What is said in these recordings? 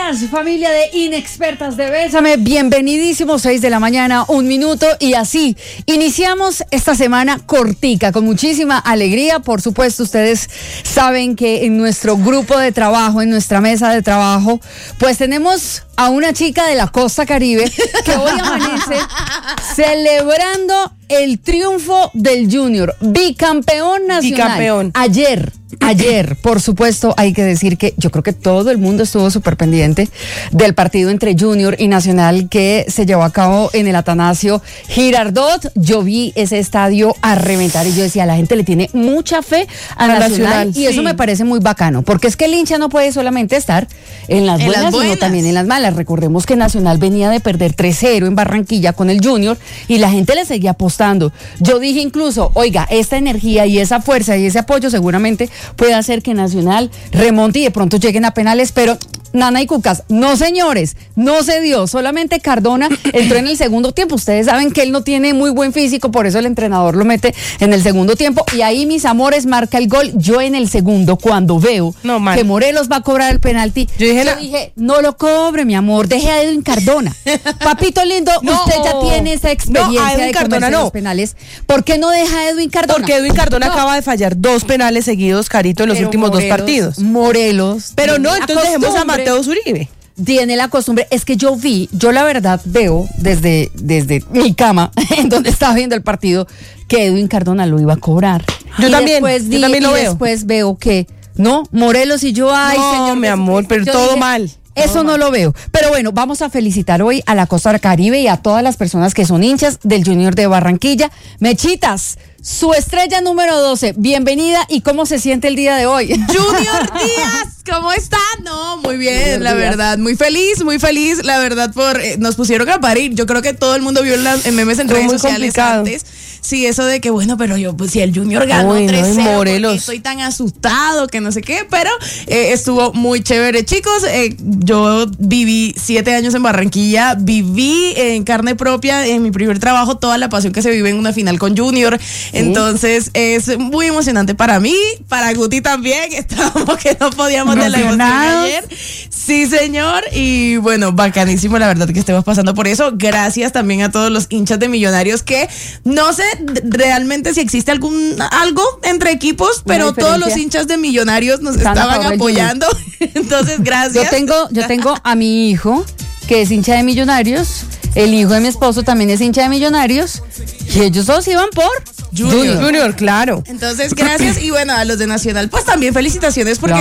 días, familia de Inexpertas de Bésame. Bienvenidísimos, 6 de la mañana, 1 minuto. Y así iniciamos esta semana cortica, con muchísima alegría. Por supuesto, ustedes saben que en nuestro grupo de trabajo, en nuestra mesa de trabajo, pues tenemos a una chica de la costa Caribe que hoy amanece celebrando el triunfo del Junior, bicampeón nacional. Ayer, por supuesto, hay que decir que yo creo que todo el mundo estuvo súper pendiente del partido entre Junior y Nacional que se llevó a cabo en el Atanasio Girardot. Yo vi ese estadio a reventar y yo decía, la gente le tiene mucha fe a Nacional y eso me parece muy bacano, porque es que el hincha no puede solamente estar en las buenas, sino también en las malas. Recordemos que Nacional venía de perder 3-0 en Barranquilla con el Junior y la gente le seguía apostando. Yo dije incluso, oiga, esta energía y esa fuerza y ese apoyo seguramente puede hacer que Nacional remonte y de pronto lleguen a penales, pero Nana y Cucas, no señores, no se dio, solamente Cardona entró en el segundo tiempo. Ustedes saben que él no tiene muy buen físico, por eso el entrenador lo mete en el segundo tiempo y ahí, mis amores, marca el gol. Yo en el segundo, cuando veo que Morelos va a cobrar el penalti, yo dije, no lo cobre, mi amor, deje a Edwin Cardona. Papito lindo, usted ya tiene esa experiencia de comerse los penales. ¿Por qué no deja a Edwin Cardona? Porque Edwin Cardona acaba de fallar 2 penales seguidos, Carito, en los últimos 2 partidos. Morelos. Pero no, entonces dejemos a Mateo Zuribe. Tiene la costumbre, es que yo la verdad veo desde mi cama, en donde estaba viendo el partido, que Edwin Cardona lo iba a cobrar. Yo también lo veo. Después veo que, no, Morelos y yo, ay, no, señor, mi amor, pero todo dije, mal. Eso no lo veo. Pero bueno, vamos a felicitar hoy a la Costa Caribe y a todas las personas que son hinchas del Junior de Barranquilla. Mechitas, su estrella número 12, bienvenida. ¿Y cómo se siente el día de hoy? Junior Díaz, ¿cómo está? No, muy bien, Junior la Díaz. Verdad, muy feliz, la verdad, nos pusieron a parir. Yo creo que todo el mundo vio en memes en redes sociales antes. Sí, eso de que bueno, pero yo, pues si el Junior ganó 3-0, Morelos, estoy tan asustado, que no sé qué, pero estuvo muy chévere, chicos. Yo viví 7 años en Barranquilla, viví en carne propia, en mi primer trabajo, toda la pasión que se vive en una final con Junior. ¿Sí? Entonces es muy emocionante para mí, para Guti también, estábamos que no podíamos de la emoción ayer. Sí, señor, y bueno, bacanísimo, la verdad que estemos pasando por eso. Gracias también a todos los hinchas de Millonarios, que no sé realmente si existe algo entre equipos, pero todos los hinchas de Millonarios nos estaban apoyando. Entonces, gracias. Yo tengo a mi hijo que es hincha de Millonarios, el hijo de mi esposo también es hincha de Millonarios y ellos dos iban por Junior, claro. Entonces, gracias. Y bueno, a los de Nacional, pues también felicitaciones, porque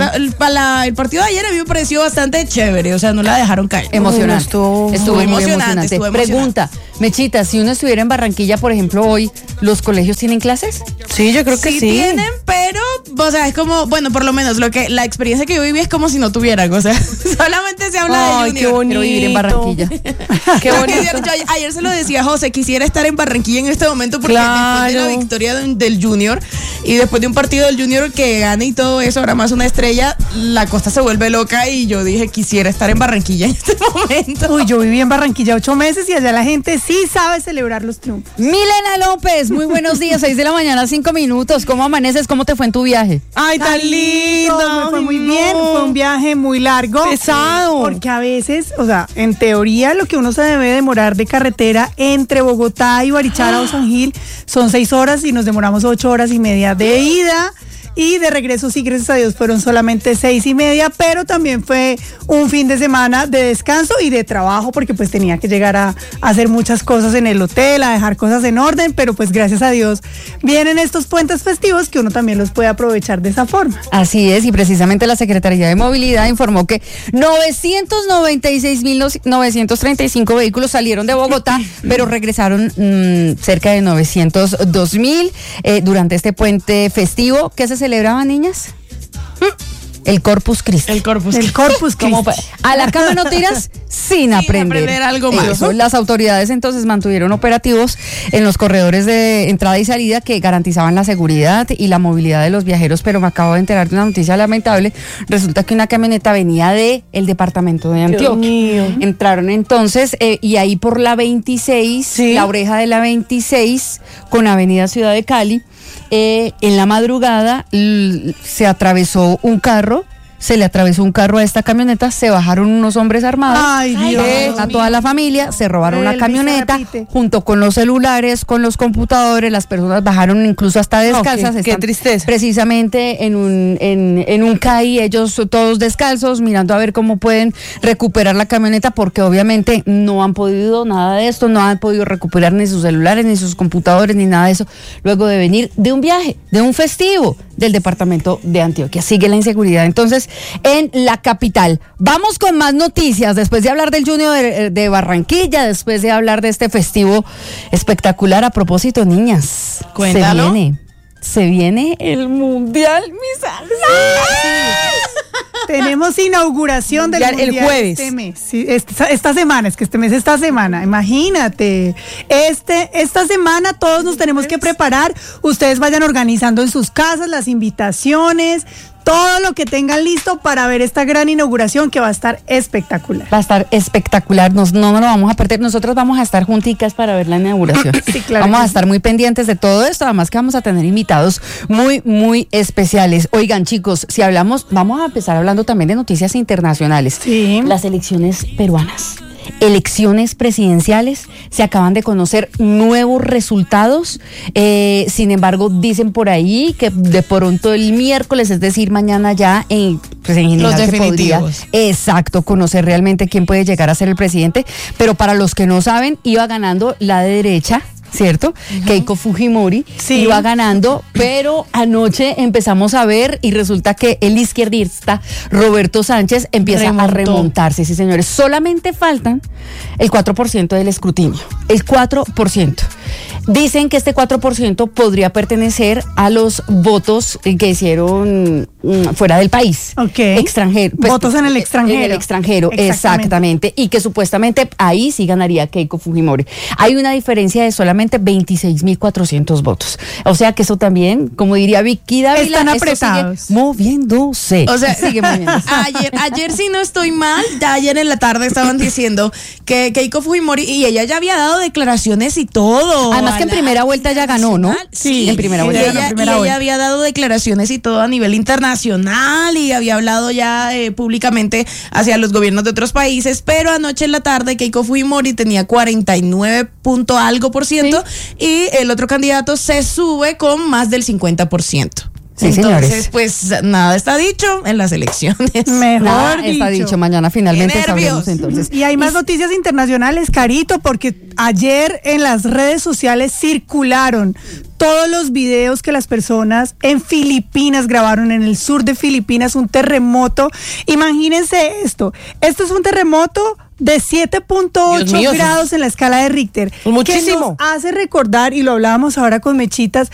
el partido de ayer a mí me pareció bastante chévere, o sea, no la dejaron caer. Emocionante. Estuvo muy emocionante. Pregunta, Mechita, si uno estuviera en Barranquilla, por ejemplo, hoy, ¿los colegios tienen clases? Sí, yo creo que sí. Tienen, pero, o sea, es como, bueno, por lo menos la experiencia que yo viví es como si no tuvieran, o sea, solamente se habla de Junior. Qué bonito. Quiero vivir en Barranquilla. Qué bonito. Ayer se lo decía a José, quisiera estar en Barranquilla en este momento, porque después de la victoria del Junior y después de un partido del Junior que gane y todo eso, ahora más una estrella, la costa se vuelve loca y yo dije, quisiera estar en Barranquilla en este momento. Uy, yo viví en Barranquilla 8 meses y allá la gente sí sabe celebrar los triunfos. Milena López, muy buenos días, 6 de la mañana, 5 minutos. ¿Cómo amaneces? ¿Cómo te fue en tu viaje? Ay, tan lindo. Me fue muy bien, fue un viaje muy largo. Pesado. Porque a veces, o sea, en teoría lo que uno se debe demorar de carretera entre Bogotá y Barichara o San Gil son 6 horas y nos demoramos 8 horas y media de ida. Y de regreso, sí, gracias a Dios, fueron solamente 6:30, pero también fue un fin de semana de descanso y de trabajo, porque pues tenía que llegar a hacer muchas cosas en el hotel, a dejar cosas en orden, pero pues gracias a Dios vienen estos puentes festivos que uno también los puede aprovechar de esa forma. Así es, y precisamente la Secretaría de Movilidad informó que 996.935 vehículos salieron de Bogotá, pero regresaron cerca de 902.000 durante este puente festivo. ¿Qué se celebraba, niñas? El Corpus Christi. El Corpus Christi. A la cama no tiras sin aprender algo más. Las autoridades entonces mantuvieron operativos en los corredores de entrada y salida que garantizaban la seguridad y la movilidad de los viajeros, pero me acabo de enterar de una noticia lamentable. Resulta que una camioneta venía del departamento de Antioquia. Entraron entonces y ahí por la 26, la oreja de la 26 con Avenida Ciudad de Cali, en la madrugada se atravesó un carro se le atravesó un carro a esta camioneta, se bajaron unos hombres armados. Ay, Dios. A toda la familia, se robaron la camioneta, junto con los celulares, con los computadores, las personas bajaron incluso hasta descalzas. Qué tristeza. Precisamente en un CAI, ellos todos descalzos, mirando a ver cómo pueden recuperar la camioneta, porque obviamente no han podido nada de esto, no han podido recuperar ni sus celulares, ni sus computadores, ni nada de eso, luego de venir de un viaje, de un festivo del departamento de Antioquia. Sigue la inseguridad entonces en la capital. Vamos con más noticias, después de hablar del Junior de Barranquilla, después de hablar de este festivo espectacular. A propósito, niñas, Cuéntalo. se viene el Mundial, mi salsa. Tenemos inauguración del Ya, el Mundial jueves. este mes. Sí, esta semana, es que este mes, esta semana, imagínate. Esta semana todos nos tenemos que preparar. Ustedes vayan organizando en sus casas las invitaciones, todo lo que tengan listo para ver esta gran inauguración que va a estar espectacular. Va a estar espectacular, no lo vamos a perder. Nosotros vamos a estar junticas para ver la inauguración. Sí, claro. Vamos a estar muy pendientes de todo esto, además que vamos a tener invitados muy, muy especiales. Oigan, chicos, si hablamos, vamos a empezar hablando también de noticias internacionales. Sí. Las elecciones peruanas. Elecciones presidenciales, se acaban de conocer nuevos resultados, sin embargo dicen por ahí que de pronto el miércoles, es decir mañana ya, pues en general Los se podría, definitivos. exacto, conocer realmente quién puede llegar a ser el presidente, pero para los que no saben, iba ganando la de derecha, ¿cierto? Keiko Fujimori Sí. iba ganando, pero anoche empezamos a ver y resulta que el izquierdista Roberto Sánchez empieza a remontarse, sí señores. Solamente faltan el 4% del escrutinio, el 4%. Dicen que este 4% podría pertenecer a los votos que hicieron fuera del país. Ok. Extranjero. Votos en el extranjero. En el extranjero, Exactamente. exactamente. Y que supuestamente ahí sí ganaría Keiko Fujimori. Hay una diferencia de solamente 26.400 votos. O sea que eso también, como diría Vicky Dávila, Están esto apretados. sigue moviéndose. O sea, sigue moviéndose. ayer si no estoy mal, ya ayer en la tarde estaban diciendo que Keiko Fujimori, y ella ya había dado declaraciones y todo. Además que en primera vuelta ya ganó, ¿no? Sí, en primera y vuelta. ella había dado declaraciones y todo a nivel internacional y había hablado ya públicamente hacia los gobiernos de otros países, pero anoche en la tarde Keiko Fujimori tenía 49 punto algo por ciento y el otro candidato se sube con más del 50%. Sí, Entonces, señores. pues nada está dicho en las elecciones. Mejor Nada está dicho. Mañana finalmente Qué nervios. sabremos entonces. Y hay más noticias internacionales, Carito, porque ayer en las redes sociales circularon todos los videos que las personas en Filipinas grabaron, en el sur de Filipinas, un terremoto. Imagínense esto es un terremoto de 7.8 Dios mío, grados en la escala de Richter. Muchísimo. Que nos hace recordar, y lo hablábamos ahora con Mechitas,